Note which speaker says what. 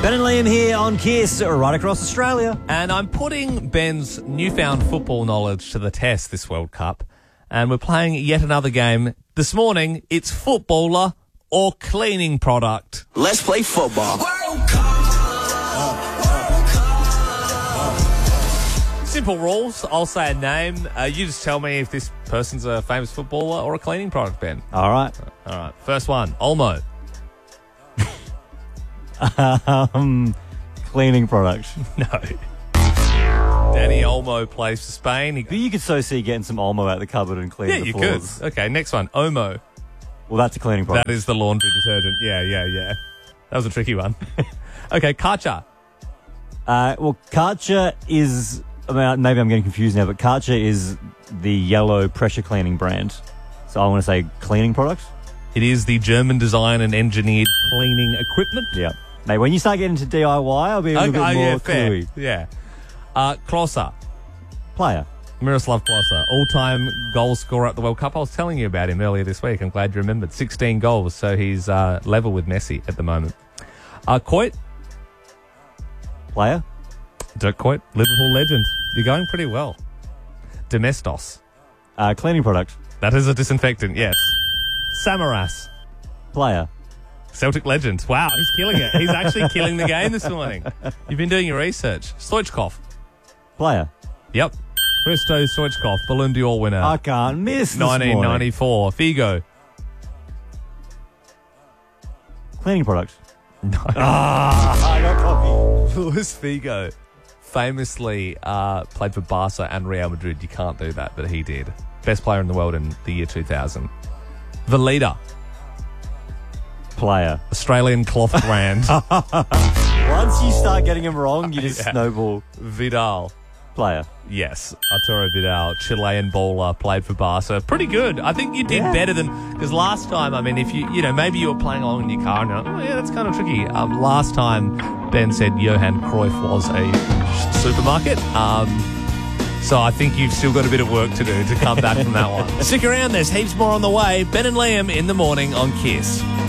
Speaker 1: Ben and Liam here on Kiss, right across Australia.
Speaker 2: And I'm putting Ben's newfound football knowledge to the test this World Cup. And we're playing yet another game. This morning, it's footballer or cleaning product.
Speaker 3: Let's play football.
Speaker 2: Simple rules. I'll say a name. You just tell me if this person's a famous footballer or a cleaning product, Ben.
Speaker 1: All right.
Speaker 2: All right. First one, Olmo.
Speaker 1: Cleaning product.
Speaker 2: No. Danny Olmo plays for Spain.
Speaker 1: But you could so see getting some Olmo out the cupboard and clean the floors.
Speaker 2: Could. Okay, next one, Omo.
Speaker 1: Well, that's a cleaning product.
Speaker 2: That is the laundry detergent. Yeah. That was a tricky one. Okay, Karcher.
Speaker 1: Well, Karcher is... maybe I'm getting confused now, but Karcher is the yellow pressure cleaning brand. So I want to say cleaning product.
Speaker 2: It is the German design and engineered cleaning equipment.
Speaker 1: Yeah. Mate, when you start getting into DIY, I'll be a little bit more cluey.
Speaker 2: Yeah. Klose.
Speaker 1: Player.
Speaker 2: Miroslav Klose, all-time goal scorer at the World Cup. I was telling you about him earlier this week. I'm glad you remembered. 16 goals, so he's level with Messi at the moment. Coit.
Speaker 1: Player.
Speaker 2: Dirk Coit, Liverpool legend. You're going pretty well. Domestos.
Speaker 1: Cleaning product.
Speaker 2: That is a disinfectant, yes. Samaras.
Speaker 1: Player.
Speaker 2: Celtic legend. Wow, he's killing it. He's actually killing the game this morning. You've been doing your research. Stoichkov.
Speaker 1: Player.
Speaker 2: Yep. Hristo Stoichkov, Ballon d'Or winner.
Speaker 1: I can't miss this
Speaker 2: 1994. Figo.
Speaker 1: Cleaning product.
Speaker 2: No.
Speaker 1: I got coffee.
Speaker 2: Luis Figo famously played for Barca and Real Madrid. You can't do that, but he did. Best player in the world in the year 2000. Veleda.
Speaker 1: Player.
Speaker 2: Australian cloth brand.
Speaker 1: Once you start getting them wrong, you just snowball.
Speaker 2: Vidal.
Speaker 1: Player.
Speaker 2: Yes, Arturo Vidal, Chilean baller, played for Barca. Pretty good. I think you did better than... Because last time, I mean, if you maybe you were playing along in your car and you're like, oh, yeah, that's kind of tricky. Last time, Ben said Johan Cruyff was a supermarket. So I think you've still got a bit of work to do to come back from that one. Stick around, there's heaps more on the way. Ben and Liam in the morning on Kiss.